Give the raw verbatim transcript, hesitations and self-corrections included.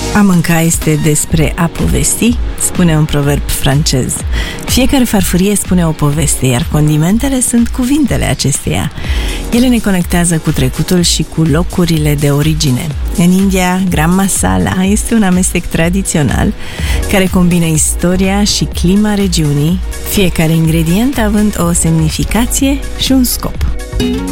A mânca este despre a povesti, spune un proverb francez. Fiecare farfurie spune o poveste, iar condimentele sunt cuvintele acesteia. Ele ne conectează cu trecutul și cu locurile de origine. În India, gram masala este un amestec tradițional care combină istoria și clima regiunii, fiecare ingredient având o semnificație și un scop.